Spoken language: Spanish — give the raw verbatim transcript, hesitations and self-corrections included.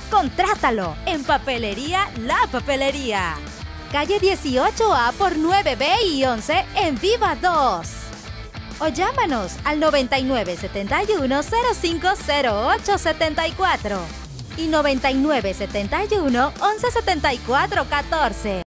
Contrátalo en Papelería La Papelería. Calle dieciocho A por nueve B y once en Viva dos. O llámanos al noventa y nueve setenta y uno cero cinco cero ocho setenta y cuatro y noventa y nueve setenta y uno once setenta y cuatro catorce.